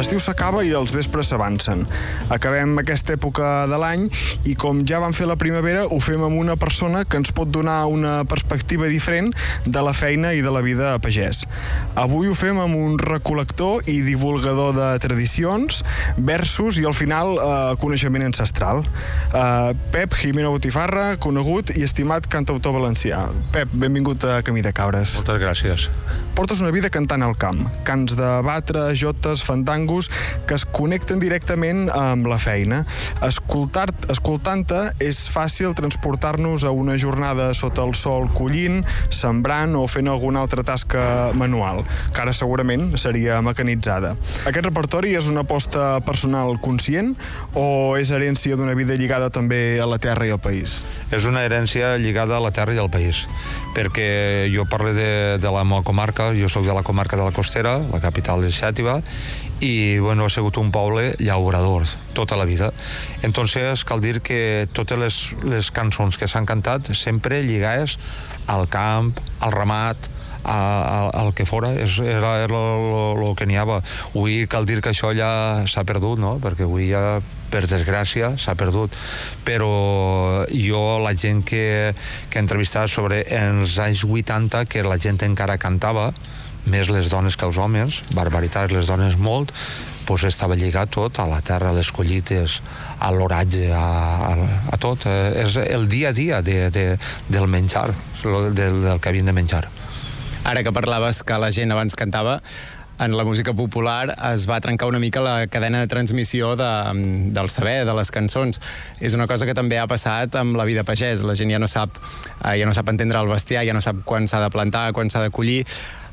L'estiu s'acaba i els vespres s'avancen. Acabem aquesta època de l'any i com ja vam fer la primavera, ho fem amb una persona que ens pot donar una perspectiva diferent de la feina i de la vida a pagès. Avui ho fem amb un recol·lector i divulgador de tradicions, versos i al final coneixement ancestral. Pep Gimeno Botifarra, conegut i estimat cantautor valencià. Pep, benvingut a Camí de Cabres. Moltes gràcies. Portes una vida cantant al camp, cants de batre, jotes, fandangos, que es connecten directament amb la feina. Escoltant-te és fàcil transportar-nos a una jornada sota el sol collint, sembrant o fent alguna altra tasca manual, que ara segurament seria mecanitzada. Aquest repertori és una aposta personal conscient o és herència d'una vida lligada també a la terra i al país? És una herència lligada a la terra i al país, perquè jo parlo de la meva comarca, jo soc de la comarca de la Costera, la capital és Xàtiva, i bueno, ha sigut un poble llaurador tota la vida. Entonces cal dir que totes les cançons que s'han cantat sempre lligades al camp, al ramat, al que fora, era el que n'hi havia. Avui cal dir que això ja s'ha perdut, no? Perquè avui ja, per desgràcia, s'ha perdut. Però jo, la gent que he entrevistat sobre els anys 80, que la gent encara cantava, més les dones que els homes, barbaritats, les dones molt, doncs estava lligat tot a la terra, a les collites, a l'oratge, a tot. És el dia a dia del menjar, del que havien de menjar. Ara que parlaves que la gent abans cantava, en la música popular es va trencar una mica la cadena de transmissió del saber, de les cançons. És una cosa que també ha passat amb la vida pagès. La gent ja no sap entendre el bestiar, ja no sap quan s'ha de plantar, quan s'ha de collir.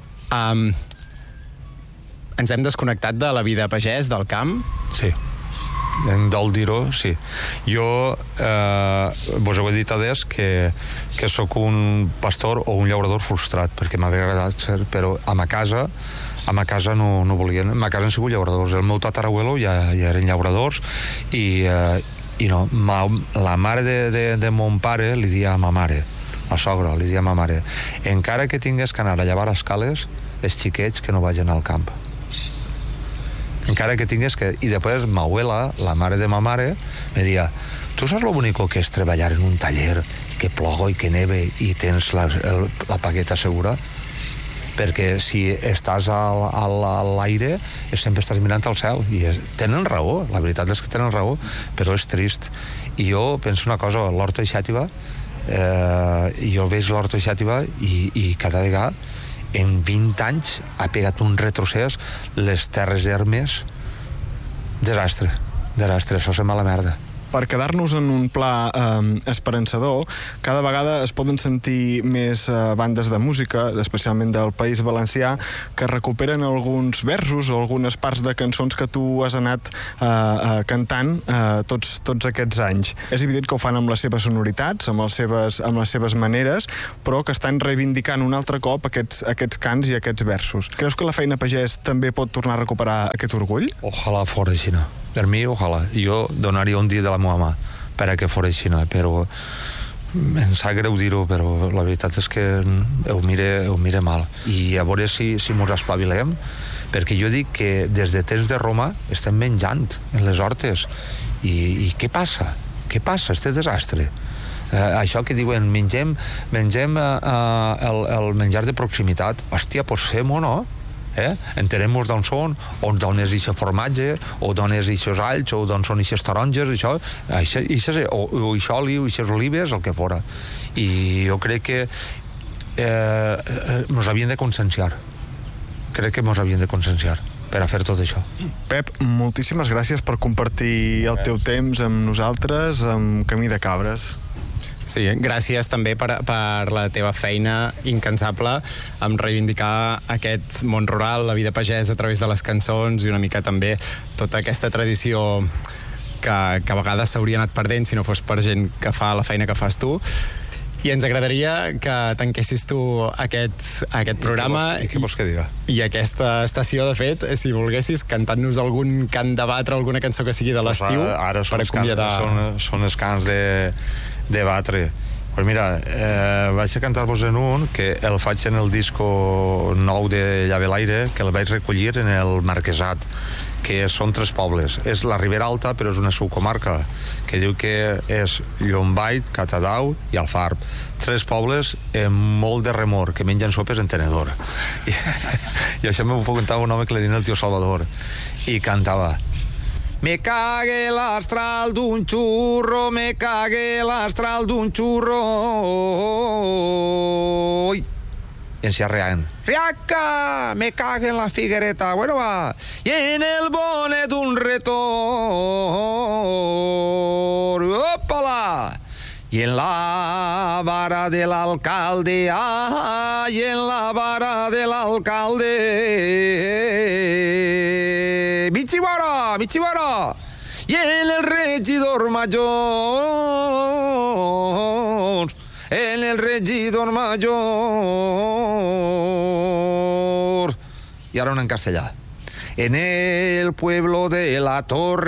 Ens hem desconnectat de la vida pagès, del camp? Sí. Del dir-ho, sí. Jo vos heu dit adés que sóc un pastor o un llaurador frustrat, perquè m'havia agradat ser, però a ma casa no volien. A ma casa han sigut llauradors. El meu tatarabuelo ja eren llauradors i no. La mare de mon pare li dia a ma mare, la sogra, li dia a ma mare, encara que tingués que anar a llevar escales, els xiquets que no vagin al camp. Encara que tingués que... I després ma abuela, la mare de ma mare, me dia, tu saps lo bonico que és treballar en un taller, que ploga i que neve i tens la pagueta segura? Perquè si estàs a l'aire sempre estàs mirant al cel i tenen raó, la veritat és que tenen raó, però és trist. I jo penso una cosa, l'Horta de Xàtiva, jo veig l'Horta de Xàtiva i cada vegada en 20 anys ha pegat un retrocés les terres d'Hermes. Desastre, això sembla la merda. Per quedar-nos en un pla esperançador, cada vegada es poden sentir més bandes de música, especialment del País Valencià, que recuperen alguns versos o algunes parts de cançons que tu has anat cantant tots aquests anys. És evident que ho fan amb les seves sonoritats, amb les seves maneres, però que estan reivindicant un altre cop aquests cants i aquests versos. Creus que la feina pagès també pot tornar a recuperar aquest orgull? Ojalà fora així, no? Per mi, ojalà. Jo donaria un dia de la meva mà per a que fos així, però em sap greu dir-ho, però la veritat és que ho mire mal. I a veure si mos espavilem, perquè jo dic que des de temps de Roma estem menjant en les hortes. I què passa? Què passa, este desastre? Això que diuen, mengem el menjar de proximitat. Hòstia, doncs fem-ho, no? Entenem-nos d'on són, d'on és aquest formatge, o d'on és aquests alls, o d'on són aquestes taronges, o aquest oli, o aquestes olives, el que fora. I jo crec que ens havien de conscienciar. Crec que ens havien de conscienciar per a fer tot això. Pep, moltíssimes gràcies per compartir el teu temps amb nosaltres, amb Camí de Cabres. Sí, gràcies també per la teva feina incansable amb reivindicar aquest món rural, la vida pagesa a través de les cançons i una mica també tota aquesta tradició que a vegades s'hauria anat perdent si no fos per gent que fa la feina que fas tu. I ens agradaria que tanquessis tu aquest programa i què vols que diga? I aquesta estació, de fet, si volguessis, cantant-nos algun cant de batre, alguna cançó que sigui de l'estiu, ara per acomiadar. Són els cants de batre. Pues mira, vaig a cantar-vos en un que el faig en el disco nou de Llavelaire, que el vaig recollir en el Marquesat, que són 3 pobles. És la Ribera Alta, però és una subcomarca, que diu que és Llombait, Catadau i Alfarb. 3 pobles amb molt de remor, que mengen sopes en tenedor. I això m'ho contava un home que li diuen el tio Salvador. I cantava: me cague l'astral d'un xurro, me cague l'astral d'un xurro. I ens arreant: riaca, me cague en la figuereta. Bueno, va. I en el bonet d'un retor. Opala. I en la vara de l'alcalde, ai, en la vara de l'alcalde. Michibara, Michibara. I en el regidor major, en el regidor major. I ara un en castellà. En el pueblo de la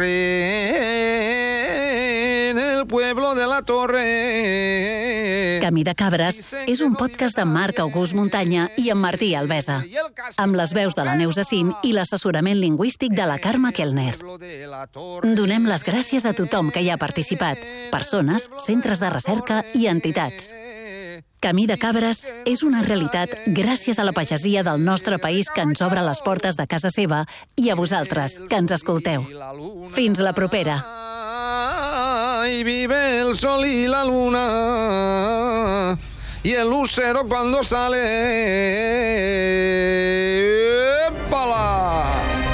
Torre, en el pueblo de la Torre. Camí de Cabres és un podcast de Marc August Muntanya i en Martí Alvesa, amb les veus de la Neus Acín i l'assessorament lingüístic de la Carme Kellner. Donem les gràcies a tothom que hi ha participat, persones, centres de recerca i entitats. Camí de Cabres és una realitat gràcies a la pagesia del nostre país que ens obre les portes de casa seva i a vosaltres, que ens escolteu. Fins la propera. Y vive el sol y la luna y el lucero cuando sale.